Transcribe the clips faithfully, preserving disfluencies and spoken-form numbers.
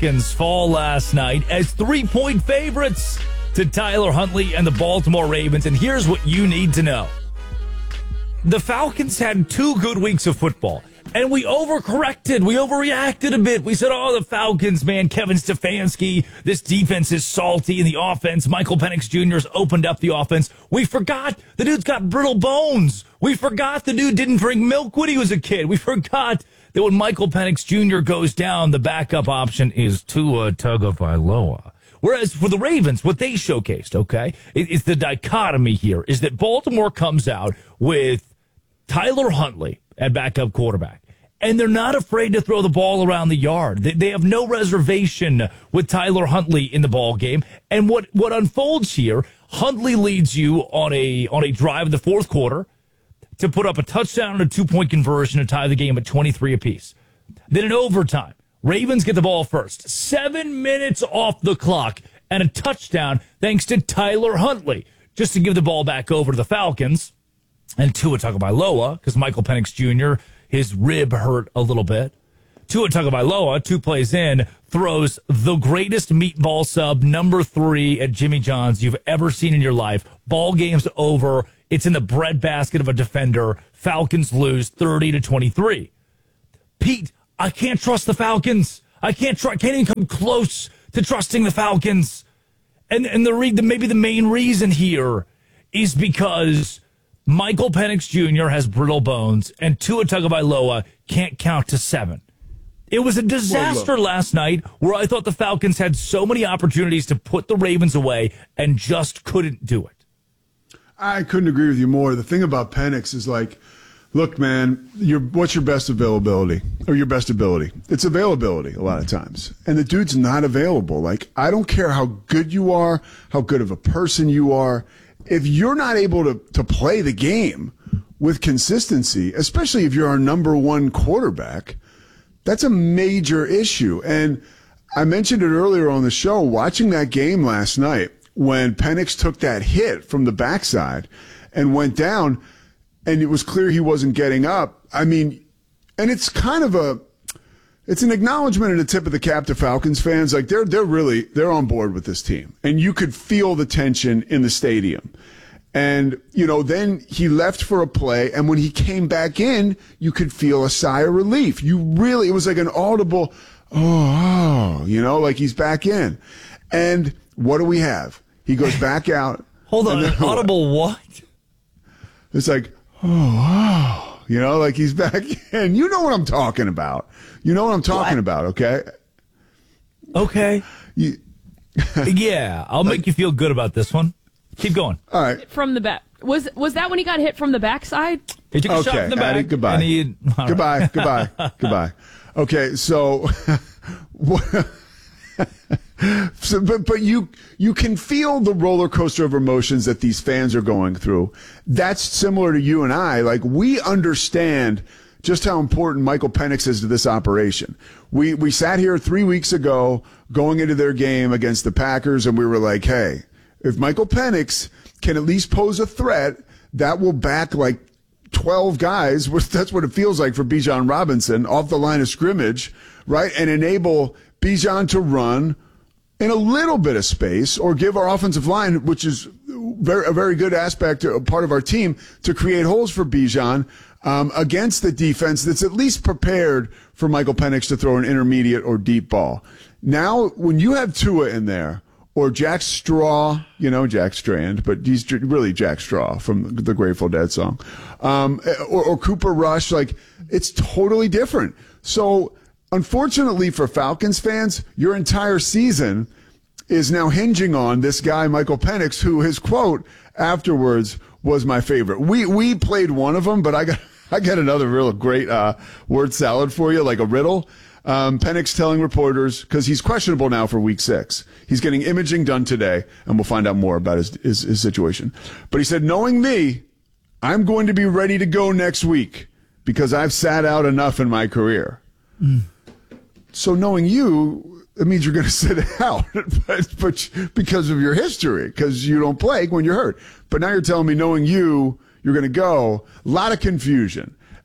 Falcons fall last night as three-point favorites to Tyler Huntley and the Baltimore Ravens. And here's what you need to know. The Falcons had two good weeks of football, and we overcorrected. We overreacted a bit. We said, oh, the Falcons, man, Kevin Stefanski, this defense is salty, and the offense, Michael Penix Junior has opened up the offense. We forgot the dude's got brittle bones. We forgot the dude didn't drink milk when he was a kid. We forgot that when Michael Penix Junior goes down, the backup option is Tua Tagovailoa. Whereas for the Ravens, what they showcased, okay, is the dichotomy here is that Baltimore comes out with Tyler Huntley at backup quarterback, and they're not afraid to throw the ball around the yard. They, they have no reservation with Tyler Huntley in the ball game. And what, what unfolds here, Huntley leads you on a on a drive in the fourth quarter to put up a touchdown and a two-point conversion to tie the game at twenty-three apiece. Then in overtime, Ravens get the ball first. Seven minutes off the clock and a touchdown thanks to Tyler Huntley, just to give the ball back over to the Falcons. And Tua Tagovailoa, because Michael Penix Junior, his rib hurt a little bit. Tua Tagovailoa, two plays in, throws the greatest meatball sub, number three at Jimmy John's you've ever seen in your life. Ball game's over. It's in the breadbasket of a defender. Falcons lose thirty to twenty-three. Pete, I can't trust the Falcons. I can't try, can't even come close to trusting the Falcons. And and the, re, the maybe the main reason here is because Michael Penix Junior has brittle bones, and Tua Tagovailoa can't count to seven. It was a disaster last night where I thought the Falcons had so many opportunities to put the Ravens away and just couldn't do it. I couldn't agree with you more. The thing about Penix is like, look, man, your what's your best availability or your best ability? It's availability a lot of times. And the dude's not available. Like, I don't care how good you are, how good of a person you are. If you're not able to, to play the game with consistency, especially if you're our number one quarterback, that's a major issue. And I mentioned it earlier on the show, watching that game last night when Penix took that hit from the backside and went down, and it was clear he wasn't getting up. I mean, and it's kind of a, it's an acknowledgement and a tip of the cap to Falcons fans. Like, they're, they're really, they're on board with this team. And you could feel the tension in the stadium. And, you know, then he left for a play, and when he came back in, you could feel a sigh of relief. You really, it was like an audible, oh, oh, you know, like he's back in. And what do we have? He goes back out. Hold on, an audible what? It's like, oh, oh, you know, like he's back in. You know what I'm talking about. You know what I'm talking what? about, okay? Okay. You, yeah, I'll make you feel good about this one. Keep going. All right. From the back. Was was that when he got hit from the backside? He took a okay, shot from the back. Addie, goodbye. He, goodbye, right. goodbye, goodbye. Okay, so, so but but you you can feel the roller coaster of emotions that these fans are going through. That's similar to you and I. Like, we understand just how important Michael Penix is to this operation. We we sat here three weeks ago going into their game against the Packers, and we were like, hey, if Michael Penix can at least pose a threat, that will back like twelve guys, that's what it feels like for Bijan Robinson, off the line of scrimmage, right? And enable Bijan to run in a little bit of space, or give our offensive line, which is very, a very good aspect, a part of our team, to create holes for Bijan um, against the defense that's at least prepared for Michael Penix to throw an intermediate or deep ball. Now, when you have Tua in there, or Jack Straw, you know, Jack Strand, but he's really Jack Straw from the Grateful Dead song, um, or, or Cooper Rush, like, it's totally different. So, unfortunately for Falcons fans, your entire season is now hinging on this guy, Michael Penix, who his quote afterwards was my favorite. We we played one of them, but I got I got another real great uh, word salad for you, like a riddle. Um, Penix telling reporters, because he's questionable now for week six. He's getting imaging done today, and we'll find out more about his, his, his situation. But he said, knowing me, I'm going to be ready to go next week because I've sat out enough in my career. Mm. So knowing you, it means you're going to sit out but, but because of your history, because you don't play when you're hurt. But now you're telling me, knowing you, you're going to go. A lot of confusion.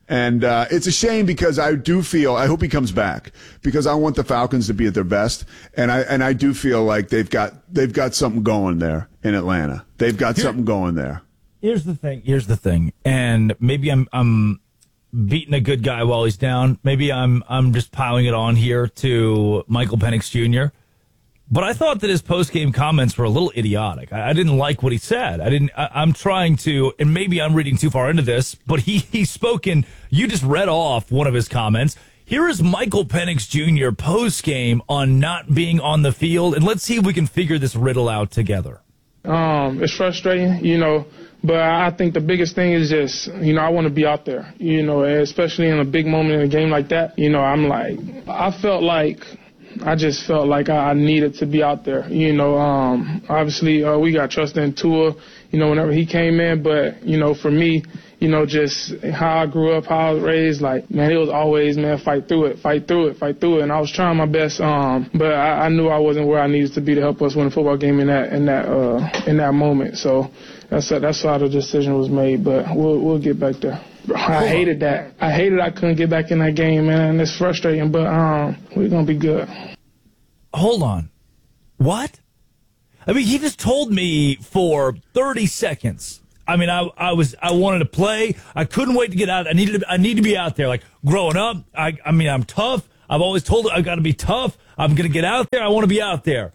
And uh, it's a shame because I do feel, I hope he comes back because I want the Falcons to be at their best. And I, and I do feel like they've got, they've got something going there in Atlanta. They've got Here, something going there. Here's the thing. Here's the thing. And maybe I'm, I'm beating a good guy while he's down. Maybe I'm, I'm just piling it on here to Michael Penix Junior But I thought that his post-game comments were a little idiotic. I, I didn't like what he said. I didn't. I, I'm trying to, and maybe I'm reading too far into this, but he he spoke in. You just read off one of his comments. Here is Michael Penix Junior post-game on not being on the field, and let's see if we can figure this riddle out together. Um, it's frustrating, you know, but I think the biggest thing is just, you know, I want to be out there, you know, especially in a big moment in a game like that. You know, I'm like, I felt like. I just felt like I needed to be out there. You know, um, obviously uh, we got trust in Tua, you know, whenever he came in. But, you know, for me, you know, just how I grew up, how I was raised, like, man, it was always, man, fight through it, fight through it, fight through it. And I was trying my best, um, but I, I knew I wasn't where I needed to be to help us win a football game in that in that, uh, in that moment. So that's that's how the decision was made. But we'll we'll get back there. I hated that. I hated I couldn't get back in that game, man. It's frustrating, but um, we're going to be good. Hold on. What? I mean, he just told me for thirty seconds. I mean, I I was I wanted to play. I couldn't wait to get out. I needed to, I need to be out there. Like growing up, I I mean, I'm tough. I've always told I got to be tough. I'm going to get out there. I want to be out there.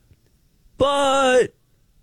But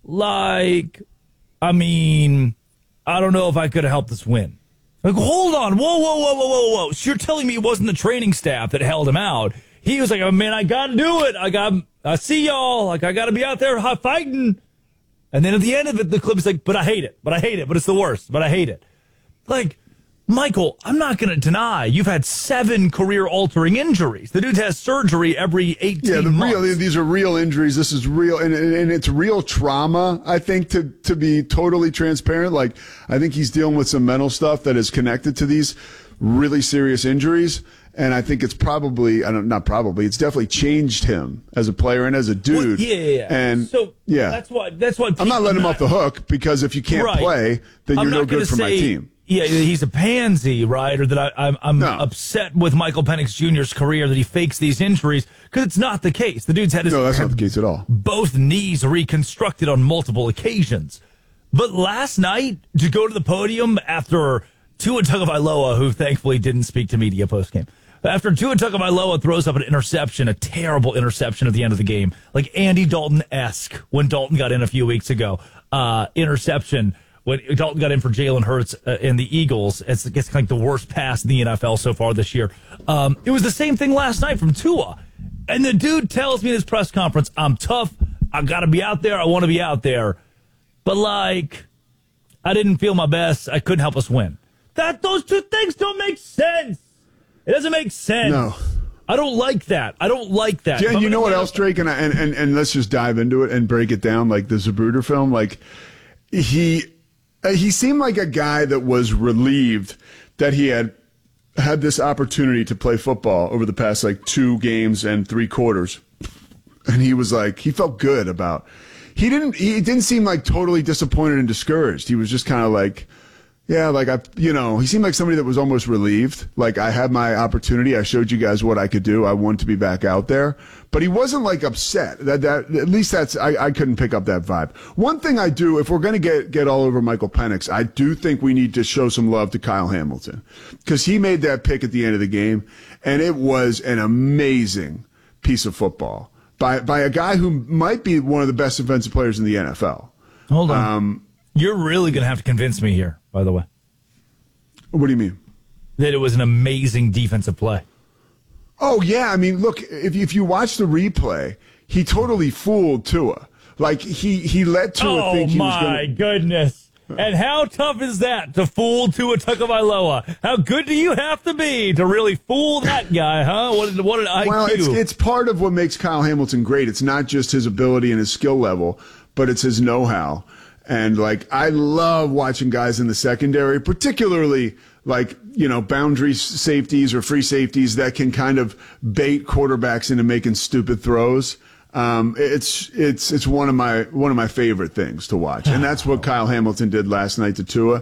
like, I mean, I don't know if I could have helped us win. Like, hold on. Whoa, whoa, whoa, whoa, whoa, whoa. So you're telling me it wasn't the training staff that held him out. He was like, oh, man, I got to do it. I got, I see y'all. Like, I got to be out there fighting. And then at the end of it, the clip is like, but I hate it. But I hate it. But it's the worst. But I hate it. Like, Michael, I'm not going to deny you've had seven career-altering injuries. The dude has surgery every eighteen yeah, the months. Real, these are real injuries. This is real, and, and it's real trauma, I think, to, to be totally transparent. Like, I think he's dealing with some mental stuff that is connected to these really serious injuries. And I think it's probably, I don't, not probably, it's definitely changed him as a player and as a dude. Well, yeah, yeah, yeah. And so yeah, that's why. That's why I'm not letting him off the hook because if you can't right. play, then I'm you're no good for say, my team. Yeah, he's a pansy, right? Or that I, I'm, I'm no. upset with Michael Penix Junior's career that he fakes these injuries because it's not the case. The dude's had his no, that's not the case at all. Both knees reconstructed on multiple occasions. But last night, to go to the podium after Tua Tagovailoa, who thankfully didn't speak to media postgame, after Tua Tagovailoa throws up an interception, a terrible interception at the end of the game, like Andy Dalton-esque when Dalton got in a few weeks ago, uh, interception when Dalton got in for Jalen Hurts uh, and the Eagles. It's, it's like the worst pass in the N F L so far this year. Um, it was the same thing last night from Tua. And the dude tells me in his press conference, I'm tough. I got to be out there. I want to be out there. But, like, I didn't feel my best. I couldn't help us win. That Those two things don't make sense. It doesn't make sense. No. I don't like that. I don't like that. Yeah, and you know what else, Drake? And, I, and and and let's just dive into it and break it down like the Zapruder film. Like, he uh, he seemed like a guy that was relieved that he had had this opportunity to play football over the past, like, two games and three quarters. And he was like, he felt good about He didn't, he didn't seem like totally disappointed and discouraged. He was just kind of like, yeah, like I, you know, he seemed like somebody that was almost relieved. Like, I had my opportunity. I showed you guys what I could do. I wanted to be back out there, but he wasn't like upset. That, that at least that's I, I couldn't pick up that vibe. One thing I do, if we're going to get get all over Michael Penix, I do think we need to show some love to Kyle Hamilton because he made that pick at the end of the game, and it was an amazing piece of football by by a guy who might be one of the best defensive players in the N F L. Hold on. Um, You're really going to have to convince me here, by the way. What do you mean? That it was an amazing defensive play. Oh, yeah. I mean, look, if you, if you watch the replay, he totally fooled Tua. Like, he, he let Tua oh, think he was going to... Oh, my goodness. And how tough is that to fool Tua Tagovailoa? How good do you have to be to really fool that guy, huh? What, what an I Q. Well, it's, it's part of what makes Kyle Hamilton great. It's not just his ability and his skill level, but it's his know-how. And, like, I love watching guys in the secondary, particularly, like, you know, boundary safeties or free safeties that can kind of bait quarterbacks into making stupid throws. Um, it's it's it's one of my one of my favorite things to watch, and that's what Kyle Hamilton did last night to Tua.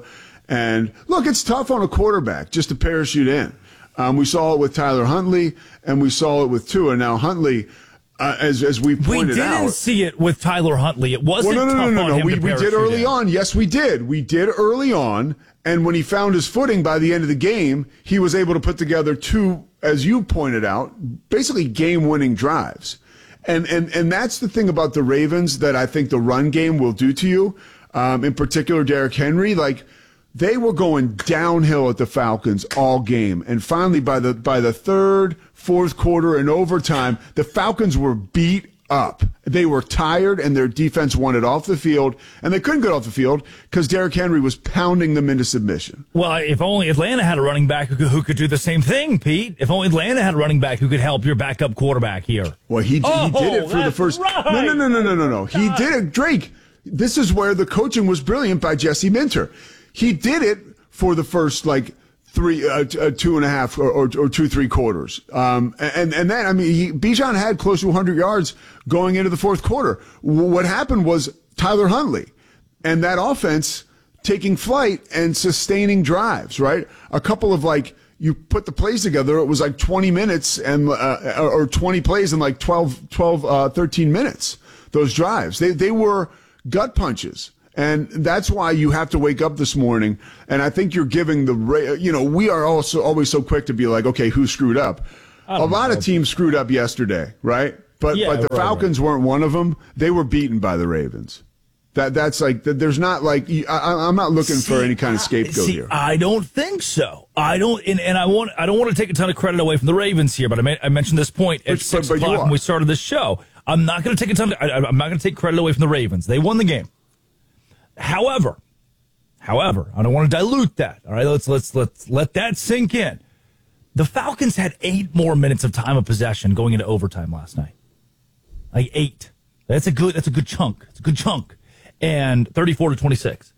And look, it's tough on a quarterback just to parachute in. Um, we saw it with Tyler Huntley, and we saw it with Tua. Now, Huntley, uh, as as we pointed out. We didn't out, see it with Tyler Huntley. It wasn't well, no, no, tough no, no, on no. him We, to we did parachute early in. on. Yes, we did. We did early on. And when he found his footing by the end of the game, he was able to put together two, as you pointed out, basically game-winning drives. And and and that's the thing about the Ravens that I think the run game will do to you. Um, in particular, Derrick Henry, like they were going downhill at the Falcons all game, and finally by the by the third, fourth quarter, and overtime, the Falcons were beat up. They were tired, and their defense wanted off the field, and they couldn't get off the field because Derrick Henry was pounding them into submission. Well, if only Atlanta had a running back who could, who could do the same thing, Pete. If only Atlanta had a running back who could help your backup quarterback here. Well, he, oh, he did it for the first. Right. No, no, no, no, no, no, no. He did it, Drake. This is where the coaching was brilliant by Jesse Minter. He did it for the first like three, uh, uh, two and a half, or, or, or two, three quarters. Um, and and then I mean, he, Bijan had close to one hundred yards going into the fourth quarter. What happened was Tyler Huntley and that offense taking flight and sustaining drives. Right, a couple of like. You put the plays together, it was like twenty minutes and uh, or twenty plays in like twelve, twelve uh, thirteen minutes. Those drives, they they were gut punches. And that's why you have to wake up this morning. And I think you're giving the, you know, we are also always so quick to be like, okay, who screwed up? A lot know. of teams screwed up yesterday, right? But yeah, but the right, Falcons right. weren't one of them. They were beaten by the Ravens. That that's like there's not like I, I'm not looking see, for any kind of scapegoat see, here. I don't think so. I don't, and, and I want I don't want to take a ton of credit away from the Ravens here, but I, may, I mentioned this point at but, six but, but o'clock when we started this show. I'm not going to take a ton. Of, I, I'm not going to take credit away from the Ravens. They won the game. However, however, I don't want to dilute that. All right, let's let's let's let that sink in. The Falcons had eight more minutes of time of possession going into overtime last night. Like eight. That's a good. That's a good chunk. It's a good chunk. And thirty-four to twenty-six.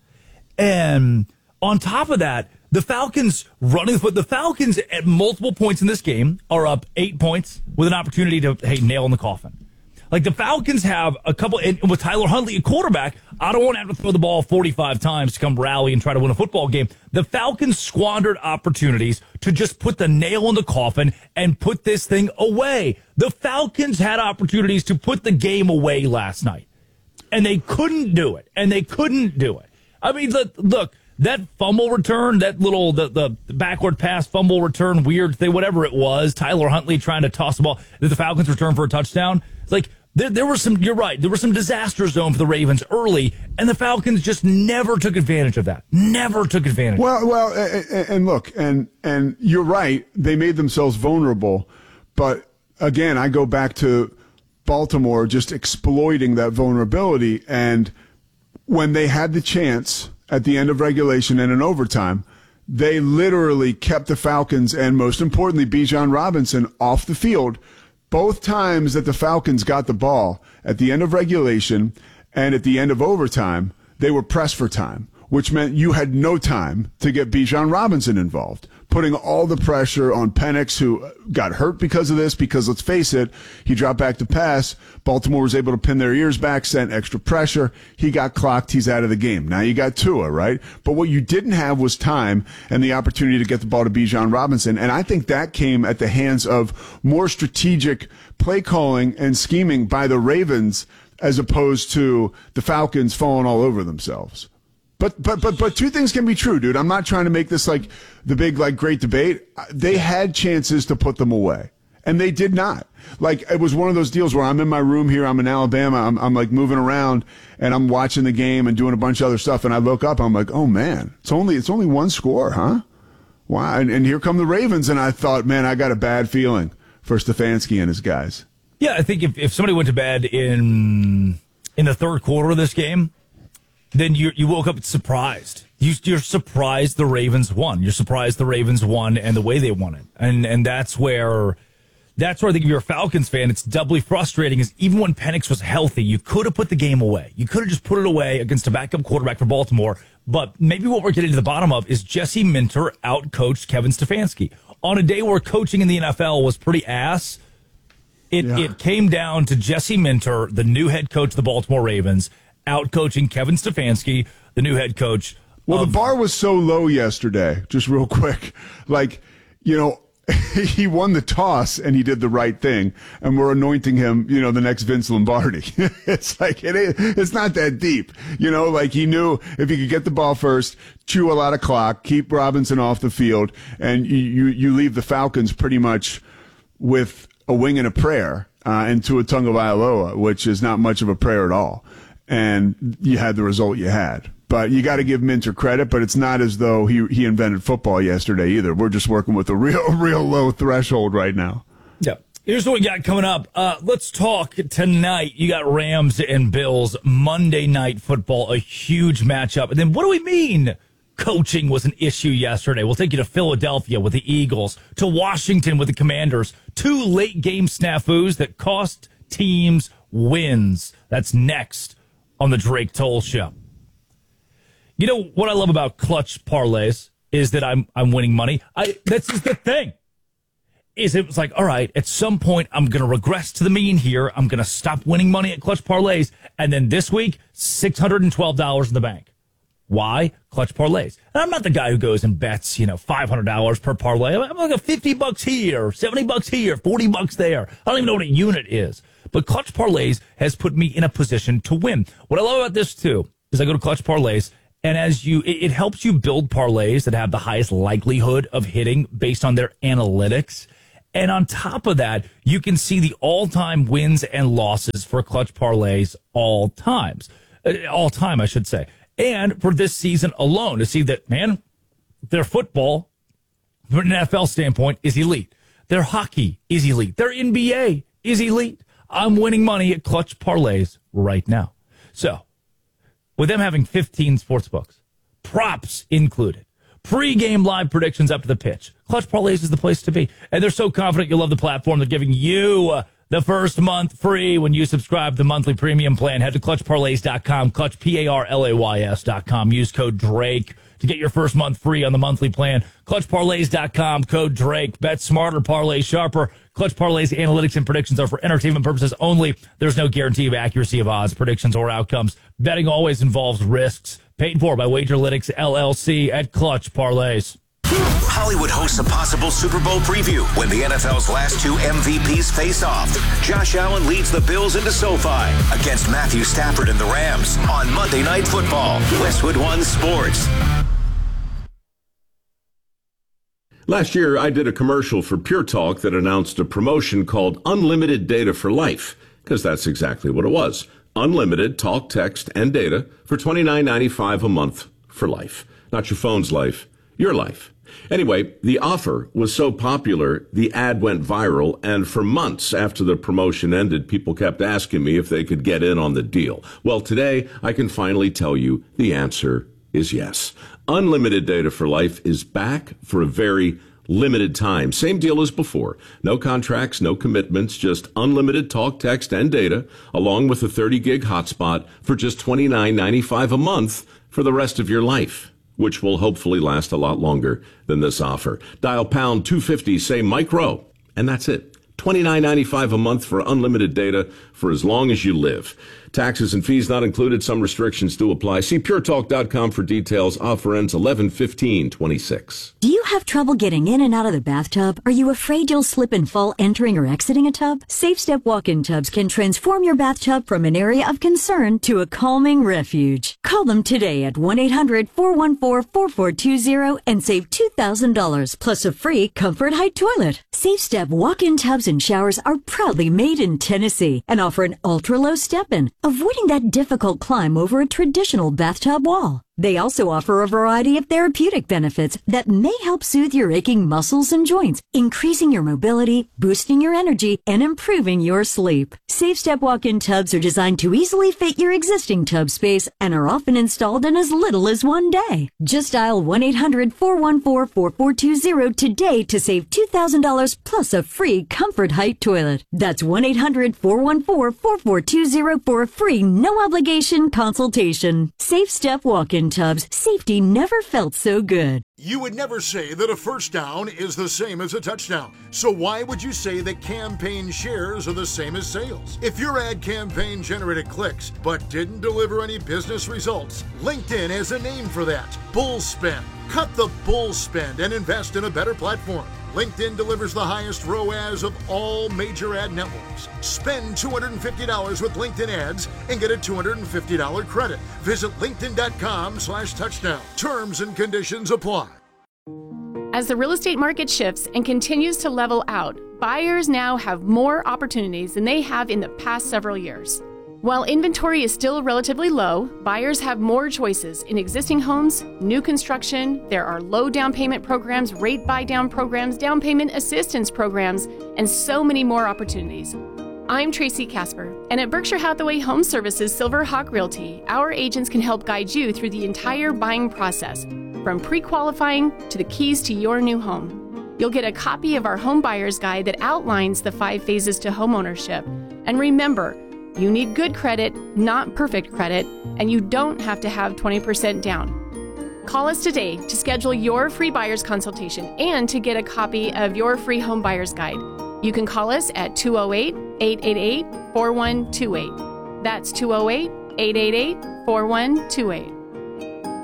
And on top of that, the Falcons running the foot. The Falcons at multiple points in this game are up eight points with an opportunity to, hey, nail in the coffin. Like the Falcons have a couple, and with Tyler Huntley, a quarterback, I don't want to have to throw the ball forty-five times to come rally and try to win a football game. The Falcons squandered opportunities to just put the nail in the coffin and put this thing away. The Falcons had opportunities to put the game away last night. And they couldn't do it. And they couldn't do it. I mean, look, look that fumble return, that little, the, the backward pass fumble return, weird thing, whatever it was, Tyler Huntley trying to toss the ball, that the Falcons return for a touchdown. It's like, there, there were some, you're right, there was some disaster zone for the Ravens early, and the Falcons just never took advantage of that. Never took advantage well, Well, and, and look, and, and you're right, they made themselves vulnerable. But again, I go back to Baltimore just exploiting that vulnerability. And when they had the chance at the end of regulation and in overtime, they literally kept the Falcons and, most importantly, Bijan Robinson off the field. Both times that the Falcons got the ball at the end of regulation and at the end of overtime, they were pressed for time, which meant you had no time to get Bijan Robinson involved, putting all the pressure on Penix, who got hurt because of this, because let's face it, he dropped back to pass. Baltimore was able to pin their ears back, sent extra pressure. He got clocked. He's out of the game. Now you got Tua, right? But what you didn't have was time and the opportunity to get the ball to Bijan Robinson. And I think that came at the hands of more strategic play calling and scheming by the Ravens as opposed to the Falcons falling all over themselves. But but but but two things can be true, dude. I'm not trying to make this like the big like great debate. They had chances to put them away, and they did not. Like it was one of those deals where I'm in my room here. I'm in Alabama. I'm I'm like moving around, and I'm watching the game and doing a bunch of other stuff. And I look up. I'm like, oh man, it's only it's only one score, huh? Wow. And, and here come the Ravens. And I thought, man, I got a bad feeling for Stefanski and his guys. Yeah, I think if if somebody went to bed in in the third quarter of this game, then you you woke up surprised. You, you're surprised the Ravens won. You're surprised the Ravens won and the way they won it. And and that's where that's where I think if you're a Falcons fan, it's doubly frustrating. Is even when Penix was healthy, you could have put the game away. You could have just put it away against a backup quarterback for Baltimore. But maybe what we're getting to the bottom of is Jesse Minter outcoached Kevin Stefanski on a day where coaching in the N F L was pretty ass. It yeah. it came down to Jesse Minter, the new head coach of the Baltimore Ravens, out coaching Kevin Stefanski, the new head coach Well, of, the bar was so low yesterday, just real quick. Like, you know, he won the toss and he did the right thing, and we're anointing him, you know, the next Vince Lombardi. It's like, it is, it's not that deep. You know, like he knew if he could get the ball first, chew a lot of clock, keep Robinson off the field, and you, you, you leave the Falcons pretty much with a wing and a prayer, uh, and Tua Tagovailoa, which is not much of a prayer at all. And you had the result you had. But you got to give Minter credit, but it's not as though he he invented football yesterday either. We're just working with a real, real low threshold right now. Yeah. Here's what we got coming up. Uh, let's talk tonight. You got Rams and Bills, Monday Night Football, a huge matchup. And then what do we mean coaching was an issue yesterday? We'll take you to Philadelphia with the Eagles, to Washington with the Commanders, two late game snafus that cost teams wins. That's next on the Drake Toll Show. You know what I love about clutch parlays is that I'm I'm winning money. I this is the thing. Is it was like, all right, at some point I'm going to regress to the mean here. I'm going to stop winning money at clutch parlays, and then this week six hundred twelve dollars in the bank. Why? Clutch parlays. And I'm not the guy who goes and bets, you know, five hundred dollars per parlay. I'm like a fifty bucks here, seventy bucks here, forty bucks there. I don't even know what a unit is. But clutch parlays has put me in a position to win. What I love about this too is I go to clutch parlays. And as you, it, it helps you build parlays that have the highest likelihood of hitting based on their analytics. And on top of that, you can see the all-time wins and losses for clutch parlays all times, uh, all time, I should say. And for this season alone, to see that, man, their football, from an N F L standpoint, is elite. Their hockey is elite. Their N B A is elite. I'm winning money at clutch parlays right now. So, with them having fifteen sports books, props included, pre-game live predictions up to the pitch, Clutch Parlays is the place to be. And they're so confident you'll love the platform. They're giving you uh, the first month free when you subscribe to the monthly premium plan. Head to clutch parlays dot com, clutch, P A R L A Y S dot com. Use code Drake to get your first month free on the monthly plan. clutch parlays dot com, code Drake. Bet smarter, parlay sharper. Clutch Parlays analytics and predictions are for entertainment purposes only. There's no guarantee of accuracy of odds, predictions, or outcomes. Betting always involves risks. Paid for by Wagerlytics, L L C at Clutch Parlays. Hollywood hosts a possible Super Bowl preview when the N F L's last two M V Ps face off. Josh Allen leads the Bills into SoFi against Matthew Stafford and the Rams on Monday Night Football. Westwood One Sports. Last year, I did a commercial for Pure Talk that announced a promotion called Unlimited Data for Life, because that's exactly what it was. Unlimited talk, text, and data for twenty-nine ninety-five a month for life. Not your phone's life, your life. Anyway, the offer was so popular, the ad went viral, and for months after the promotion ended, people kept asking me if they could get in on the deal. Well, today, I can finally tell you the answer is yes. Unlimited Data for Life is back for a very limited time. Same deal as before. No contracts, no commitments, just unlimited talk, text, and data, along with a thirty gig hotspot for just twenty-nine ninety-five a month for the rest of your life, which will hopefully last a lot longer than this offer. Dial pound two fifty, say micro, and that's it. twenty-nine ninety-five a month for unlimited data for as long as you live. Taxes and fees not included. Some restrictions do apply. See pure talk dot com for details. Offer ends eleven fifteen twenty-six. Do you have trouble getting in and out of the bathtub? Are you afraid you'll slip and fall entering or exiting a tub? Safe Step walk-in tubs can transform your bathtub from an area of concern to a calming refuge. Call them today at one eight hundred four one four four four two zero and save two thousand dollars plus a free Comfort Height toilet. Safe Step walk-in tubs and showers are proudly made in Tennessee and offer an ultra-low step-in, avoiding that difficult climb over a traditional bathtub wall. They also offer a variety of therapeutic benefits that may help soothe your aching muscles and joints, increasing your mobility, boosting your energy, and improving your sleep. Safe Step walk-in tubs are designed to easily fit your existing tub space and are often installed in as little as one day. Just dial one eight hundred four one four four four two zero today to save two thousand dollars plus a free Comfort Height toilet. That's one eight hundred four one four four four two zero for a free no-obligation consultation. Safe Step walk-in tubs. Safety never felt so good. You would never say that a first down is the same as a touchdown. So why would you say that campaign shares are the same as sales? If your ad campaign generated clicks but didn't deliver any business results, LinkedIn has a name for that: bull spend. Cut the bull spend and invest in a better platform. LinkedIn delivers the highest R O A S of all major ad networks. Spend two hundred fifty dollars with LinkedIn ads and get a two hundred fifty dollars credit. Visit linkedin.com slash touchdown. Terms and conditions apply. As the real estate market shifts and continues to level out, buyers now have more opportunities than they have in the past several years. While inventory is still relatively low, buyers have more choices in existing homes, new construction. There are low down payment programs, rate buy down programs, down payment assistance programs, and so many more opportunities. I'm Tracy Casper, and at Berkshire Hathaway Home Services Silver Hawk Realty, our agents can help guide you through the entire buying process, from pre-qualifying to the keys to your new home. You'll get a copy of our home buyer's guide that outlines the five phases to homeownership. And remember, you need good credit, not perfect credit, and you don't have to have twenty percent down. Call us today to schedule your free buyer's consultation and to get a copy of your free home buyer's guide. You can call us at two oh eight, eight eight eight, four one two eight. That's two oh eight, eight eight eight, four one two eight.